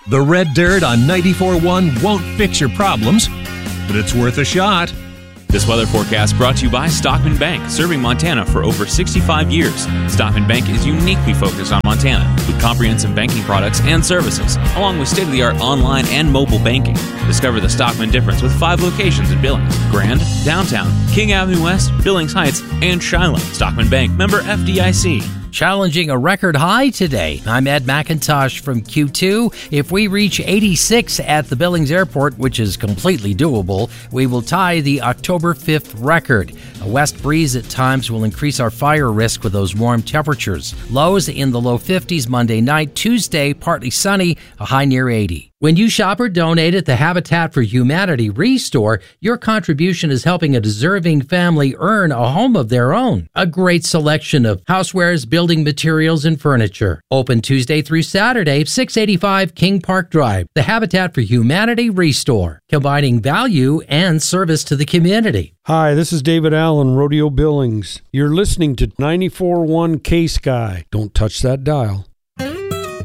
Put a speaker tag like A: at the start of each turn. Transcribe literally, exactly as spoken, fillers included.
A: The red dirt on ninety-four point one won't fix your problems, but it's worth a shot.
B: This weather forecast brought to you by Stockman Bank, serving Montana for over sixty-five years. Stockman Bank is uniquely focused on Montana with comprehensive banking products and services, along with state-of-the-art online and mobile banking. Discover the Stockman difference with five locations in Billings: Grand, Downtown, King Avenue West, Billings Heights, and Shiloh. Stockman Bank, member F D I C.
C: Challenging a record high today. I'm Ed McIntosh from Q two. If we reach eighty-six at the Billings Airport, which is completely doable, we will tie the October fifth record. A west breeze at times will increase our fire risk with those warm temperatures. Lows in the low fifties Monday night. Tuesday, partly sunny, a high near eighty. When you shop or donate at the Habitat for Humanity Restore, your contribution is helping a deserving family earn a home of their own. A great selection of housewares, building materials, and furniture. Open Tuesday through Saturday, six eighty-five King Park Drive. The Habitat for Humanity Restore, combining value and service to the community.
D: Hi, this is David Allen, Rodeo Billings. You're listening to ninety-four point one K-Sky. Don't touch that dial.